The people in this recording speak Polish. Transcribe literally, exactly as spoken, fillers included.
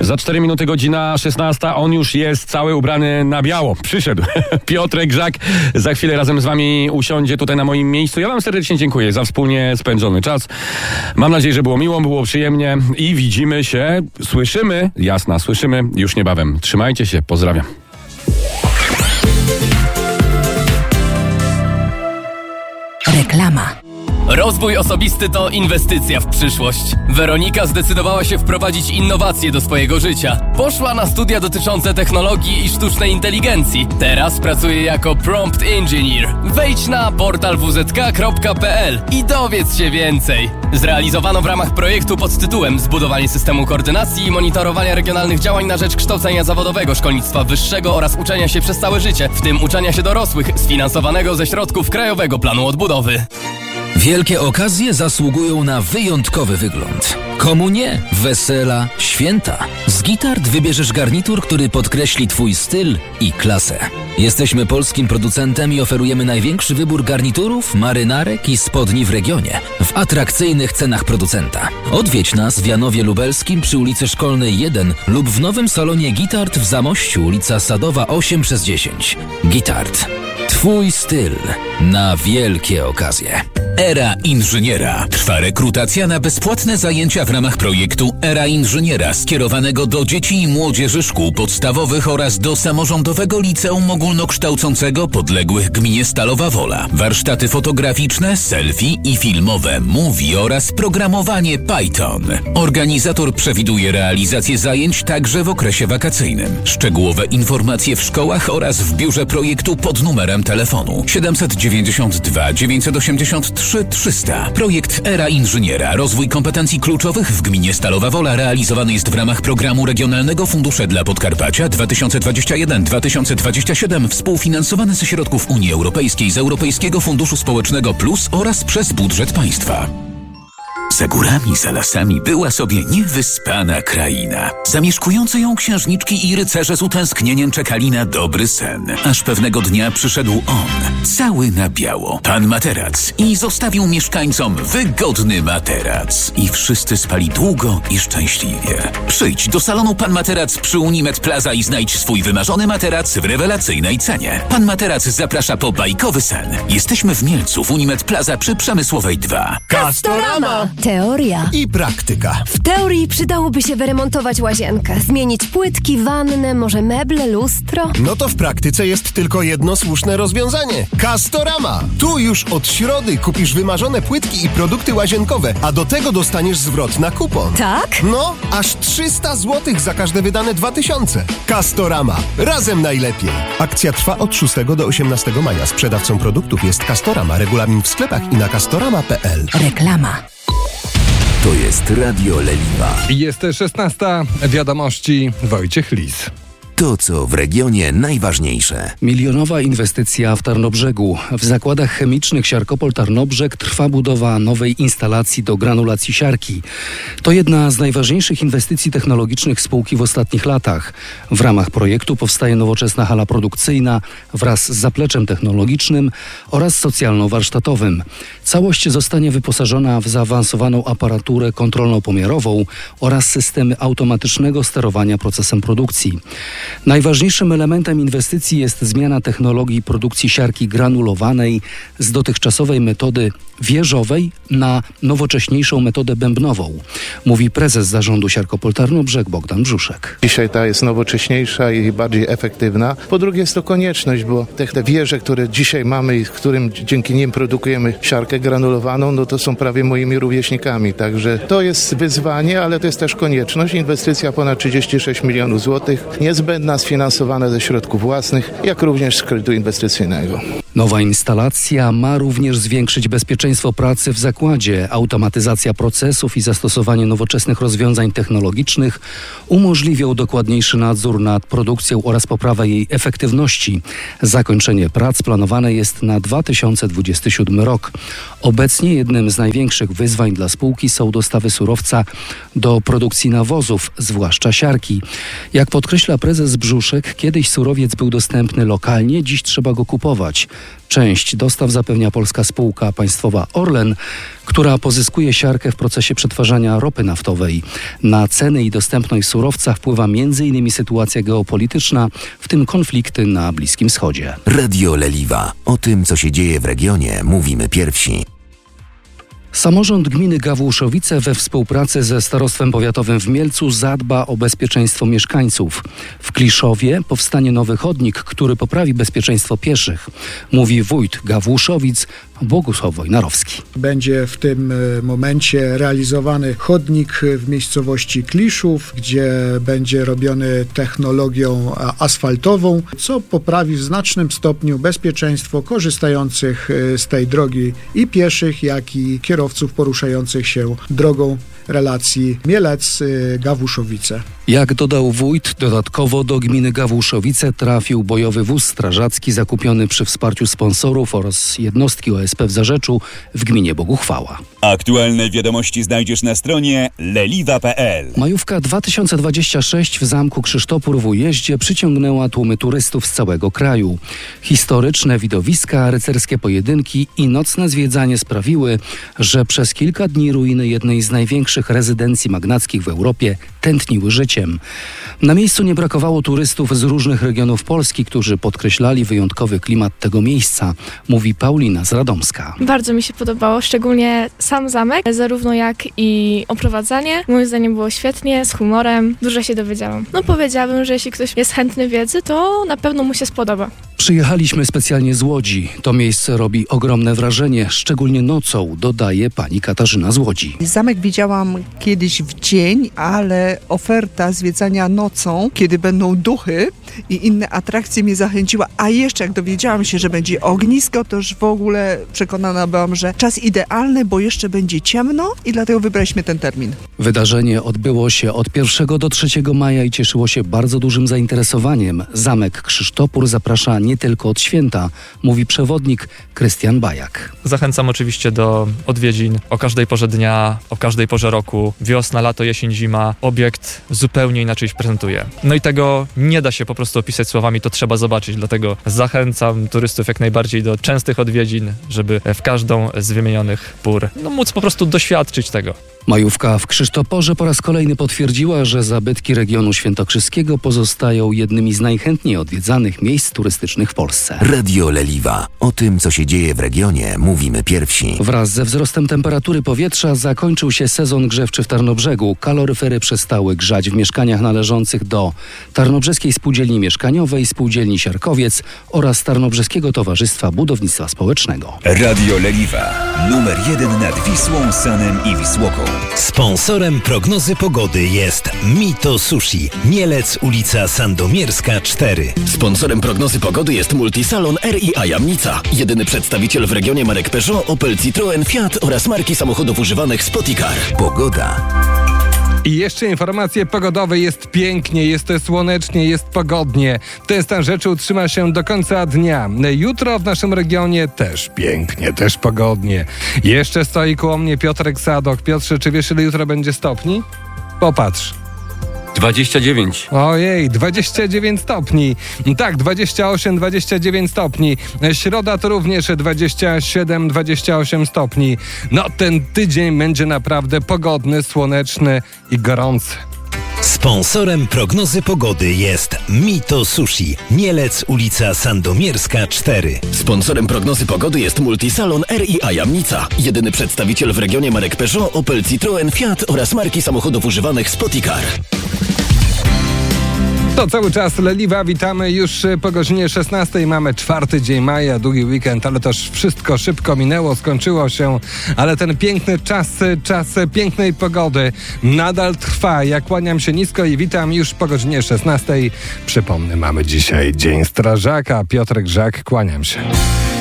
Za cztery minuty godzina szesnasta, on już jest cały ubrany na biało. Przyszedł Piotrek Grzak, za chwilę razem z wami usiądzie tutaj na moim miejscu. Ja wam serdecznie dziękuję za wspólnie spędzony czas. Mam nadzieję, że było miło, było przyjemnie i widzimy się, słyszymy, jasna, słyszymy już niebawem. Trzymajcie się, pozdrawiam. Reklama. Rozwój osobisty to inwestycja w przyszłość. Weronika zdecydowała się wprowadzić innowacje do swojego życia. Poszła na studia dotyczące technologii i sztucznej inteligencji. Teraz pracuje jako prompt engineer. Wejdź na portal w z k kropka p l i dowiedz się więcej. Zrealizowano w ramach projektu pod tytułem Zbudowanie systemu koordynacji i monitorowania regionalnych działań na rzecz kształcenia zawodowego, szkolnictwa wyższego oraz uczenia się przez całe życie, w tym uczenia się dorosłych, sfinansowanego ze środków Krajowego Planu Odbudowy. Wielkie okazje zasługują na wyjątkowy wygląd. Komu nie? Wesela, święta. Z Gitart wybierzesz garnitur, który podkreśli twój styl i klasę. Jesteśmy polskim producentem i oferujemy największy wybór garniturów, marynarek i spodni w regionie w atrakcyjnych cenach producenta. Odwiedź nas w Janowie Lubelskim przy ulicy Szkolnej jeden lub w nowym salonie Gitart w Zamościu, ulica Sadowa osiem przez dziesięć. Gitart. Twój styl na wielkie okazje. Era Inżyniera. Trwa rekrutacja na bezpłatne zajęcia w ramach projektu Era Inżyniera skierowanego do dzieci i młodzieży szkół podstawowych oraz do samorządowego liceum ogólnokształcącego podległych gminie Stalowa Wola. Warsztaty fotograficzne, selfie i filmowe, movie oraz programowanie Python. Organizator przewiduje realizację zajęć także w okresie wakacyjnym. Szczegółowe informacje w szkołach oraz w biurze projektu pod numerem telefonu siedem dziewięć dwa dziewięć osiem trzy trzysta. Projekt Era Inżyniera. Rozwój kompetencji kluczowych w gminie Stalowa Wola realizowany jest w ramach programu Regionalnego Fundusze dla Podkarpacia dwa tysiące dwadzieścia jeden do dwa tysiące dwudziestego siódmego, współfinansowany ze środków Unii Europejskiej, z Europejskiego Funduszu Społecznego Plus oraz przez budżet państwa. Za górami, za lasami była sobie niewyspana kraina. Zamieszkujące ją księżniczki i rycerze z utęsknieniem czekali na dobry sen. Aż pewnego dnia przyszedł on, cały na biało, pan materac, i zostawił mieszkańcom wygodny materac. I wszyscy spali długo i szczęśliwie. Przyjdź do salonu Pan Materac przy Unimed Plaza i znajdź swój wymarzony materac w rewelacyjnej cenie. Pan Materac zaprasza po bajkowy sen. Jesteśmy w Mielcu w Unimed Plaza przy Przemysłowej dwa. Castorama! Teoria i praktyka. W teorii przydałoby się wyremontować łazienkę, zmienić płytki, wannę, może meble, lustro. No to w praktyce jest tylko jedno słuszne rozwiązanie. Castorama! Tu już od środy kupisz wymarzone płytki i produkty łazienkowe, a do tego dostaniesz zwrot na kupon. Tak? No, aż trzysta złotych za każde wydane dwa tysiące. Castorama. Razem najlepiej. Akcja trwa od szóstego do osiemnastego maja. Sprzedawcą produktów jest Castorama. Regulamin w sklepach i na castorama kropka p l. Reklama. To jest Radio Leliwa. Jest szesnasta, wiadomości, Wojciech Lis. To, co w regionie najważniejsze. Milionowa inwestycja w Tarnobrzegu. W zakładach chemicznych Siarkopol Tarnobrzeg trwa budowa nowej instalacji do granulacji siarki. To jedna z najważniejszych inwestycji technologicznych spółki w ostatnich latach. W ramach projektu powstaje nowoczesna hala produkcyjna wraz z zapleczem technologicznym oraz socjalno-warsztatowym. Całość zostanie wyposażona w zaawansowaną aparaturę kontrolno-pomiarową oraz systemy automatycznego sterowania procesem produkcji. Najważniejszym elementem inwestycji jest zmiana technologii produkcji siarki granulowanej z dotychczasowej metody wieżowej na nowocześniejszą metodę bębnową, mówi prezes zarządu Siarkopol Tarnobrzeg Bogdan Brzuszek. Dzisiaj ta jest nowocześniejsza i bardziej efektywna. Po drugie jest to konieczność, bo te, te wieże, które dzisiaj mamy i którym dzięki nim produkujemy siarkę granulowaną, no to są prawie moimi rówieśnikami. Także to jest wyzwanie, ale to jest też konieczność. Inwestycja ponad trzydzieści sześć milionów złotych, niezbędna, sfinansowana ze środków własnych, jak również z kredytu inwestycyjnego. Nowa instalacja ma również zwiększyć bezpieczeństwo pracy w zakładzie. Automatyzacja procesów i zastosowanie nowoczesnych rozwiązań technologicznych umożliwią dokładniejszy nadzór nad produkcją oraz poprawę jej efektywności. Zakończenie prac planowane jest na dwa tysiące dwudziesty siódmy rok. Obecnie jednym z największych wyzwań dla spółki są dostawy surowca do produkcji nawozów, zwłaszcza siarki. Jak podkreśla prezes Brzuszek, kiedyś surowiec był dostępny lokalnie, dziś trzeba go kupować. Część dostaw zapewnia polska spółka państwowa Orlen, która pozyskuje siarkę w procesie przetwarzania ropy naftowej. Na ceny i dostępność surowca wpływa między innymi sytuacja geopolityczna, w tym konflikty na Bliskim Wschodzie. Radio Leliwa. O tym, co się dzieje w regionie, mówimy pierwsi. Samorząd gminy Gawłuszowice we współpracy ze Starostwem Powiatowym w Mielcu zadba o bezpieczeństwo mieszkańców. W Kliszowie powstanie nowy chodnik, który poprawi bezpieczeństwo pieszych, mówi wójt Gawłuszowic Bogusław Wojnarowski. Będzie w tym momencie realizowany chodnik w miejscowości Kliszów, gdzie będzie robiony technologią asfaltową, co poprawi w znacznym stopniu bezpieczeństwo korzystających z tej drogi i pieszych, jak i kierowców poruszających się drogą relacji Mielec-Gawłuszowice. Jak dodał wójt, dodatkowo do gminy Gawłuszowice trafił bojowy wóz strażacki zakupiony przy wsparciu sponsorów oraz jednostki O S P w Zarzeczu w gminie Boguchwała. Aktualne wiadomości znajdziesz na stronie leliwa kropka pe el. Majówka dwa tysiące dwudziesty szósty w Zamku Krzysztopór w Ujeździe przyciągnęła tłumy turystów z całego kraju. Historyczne widowiska, rycerskie pojedynki i nocne zwiedzanie sprawiły, że przez kilka dni ruiny jednej z największych rezydencji magnackich w Europie tętniły życiem. Na miejscu nie brakowało turystów z różnych regionów Polski, którzy podkreślali wyjątkowy klimat tego miejsca, mówi Paulina z Radomska. Bardzo mi się podobało, szczególnie sam zamek, zarówno jak i oprowadzanie. Moim zdaniem było świetnie, z humorem, dużo się dowiedziałam. No powiedziałabym, że jeśli ktoś jest chętny wiedzy, to na pewno mu się spodoba. Przyjechaliśmy specjalnie z Łodzi. To miejsce robi ogromne wrażenie, szczególnie nocą, dodaje pani Katarzyna z Łodzi. Zamek widziałam kiedyś w dzień, ale oferta zwiedzania nocą, kiedy będą duchy i inne atrakcje, mnie zachęciła. A jeszcze jak dowiedziałam się, że będzie ognisko, to już w ogóle przekonana byłam, że czas idealny, bo jeszcze będzie ciemno i dlatego wybraliśmy ten termin. Wydarzenie odbyło się od pierwszego do trzeciego maja i cieszyło się bardzo dużym zainteresowaniem. Zamek Krzysztopór zaprasza nie tylko od święta, mówi przewodnik Krystian Bajak. Zachęcam oczywiście do odwiedzin o każdej porze dnia, o każdej porze roku. Wiosna, lato, jesień, zima. Obiekt zupełnie inaczej się prezentuje. No i tego nie da się po prostu opisać słowami, to trzeba zobaczyć. Dlatego zachęcam turystów jak najbardziej do częstych odwiedzin, żeby w każdą z wymienionych pór no, móc po prostu doświadczyć tego. Majówka w Krzysztoporze po raz kolejny potwierdziła, że zabytki regionu świętokrzyskiego pozostają jednymi z najchętniej odwiedzanych miejsc turystycznych w Polsce. Radio Leliwa. O tym, co się dzieje w regionie, mówimy pierwsi. Wraz ze wzrostem temperatury powietrza zakończył się sezon grzewczy w Tarnobrzegu. Kaloryfery przestały grzać w mieszkaniach należących do Tarnobrzeskiej Spółdzielni Mieszkaniowej, Spółdzielni Siarkowiec oraz Tarnobrzeskiego Towarzystwa Budownictwa Społecznego. Radio Leliwa. Numer jeden nad Wisłą, Sanem i Wisłoką. Sponsorem prognozy pogody jest Mito Sushi, Mielec, ulica Sandomierska cztery. Sponsorem prognozy pogody jest Multisalon R i A Jamnica. Jedyny przedstawiciel w regionie marek Peugeot, Opel, Citroen, Fiat oraz marki samochodów używanych Spoticar. Pogoda. I jeszcze informacje pogodowe. Jest pięknie, jest słonecznie, jest pogodnie. Ten stan rzeczy utrzyma się do końca dnia. Jutro w naszym regionie też pięknie, też pogodnie. Jeszcze stoi koło mnie Piotrek Sadoch. Piotrze, czy wiesz, ile jutro będzie stopni? Popatrz. dwadzieścia dziewięć. Ojej, dwadzieścia dziewięć stopni. Tak, dwadzieścia osiem, dwadzieścia dziewięć stopni. Środa to również dwadzieścia siedem, dwadzieścia osiem stopni. No, ten tydzień będzie naprawdę pogodny, słoneczny i gorący. Sponsorem prognozy pogody jest Mito Sushi, Mielec, ulica Sandomierska cztery. Sponsorem prognozy pogody jest Multisalon R i A Jamnica. Jedyny przedstawiciel w regionie marek Peugeot, Opel, Citroen, Fiat oraz marki samochodów używanych Spoticar. To cały czas Leliwa, witamy już po godzinie szesnastej. Mamy czwarty dzień maja, długi weekend, ale też wszystko szybko minęło, skończyło się, ale ten piękny czas, czas pięknej pogody nadal trwa. Ja kłaniam się nisko i witam już po godzinie szesnastej. Przypomnę, mamy dzisiaj Dzień Strażaka. Piotrek Żak, kłaniam się.